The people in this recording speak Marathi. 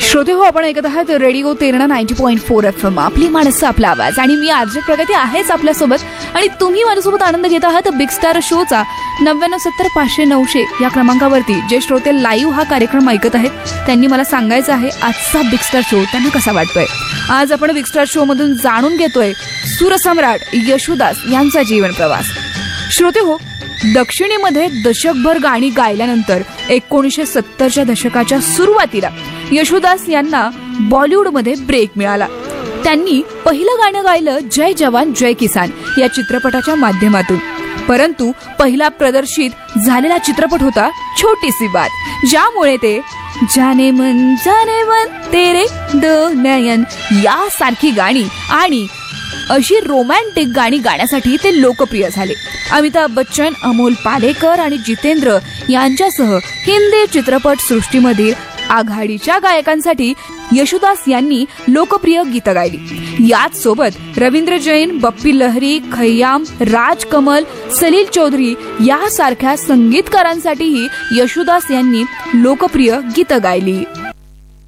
श्रोते हो, आपण ऐकत आहात रेडिओ तेरणा 90.4 FM, आपली माणसं आपला आवाज. आणि मी आरजे प्रगती आहेच आपल्यासोबत. आणि तुम्ही माझ्यासोबत आनंद घेत आहात बिग स्टार शोचा 9970-500-900 या क्रमांकावरती. जे श्रोते लाईव्ह हा कार्यक्रम ऐकत आहेत त्यांनी मला सांगायचं आहे आजचा बिग स्टार शो त्यांना कसा वाटतोय. आज आपण बिग स्टार शो मधून जाणून घेतोय सूरसम्राट येशुदास यांचा जीवन प्रवास. श्रोते हो, दक्षिणेमध्ये दशकभर गाणी गायल्यानंतर 1970च्या दशकाच्या सुरुवातीला येशुदास यांना बॉलिवूडमध्ये ब्रेक मिळाला. त्यांनी पहिलं गाणं गायलं जय जवान जय किसान या चित्रपटाच्या माध्यमातून. परंतु पहिला प्रदर्शित झालेला चित्रपट होता छोटी सी बात, ज्यामुळे ते जाने मन तेरे दो नयन यासारखी गाणी आणि अशी रोमॅन्टिक गाणी गाण्यासाठी ते लोकप्रिय झाले. अमिताभ बच्चन, अमोल पालेकर आणि जितेंद्र यांच्यासह हिंदी चित्रपट सृष्टीमधील आघाडीच्या गायकांसाठी येशुदास यांनी लोकप्रिय गीतं गायली. याच सोबत रवींद्र जैन, बप्पी लहरी, खय्याम, राज कमल, सलील चौधरी यासारख्या संगीतकारांसाठीही येशुदास यांनी लोकप्रिय गीतं गायली.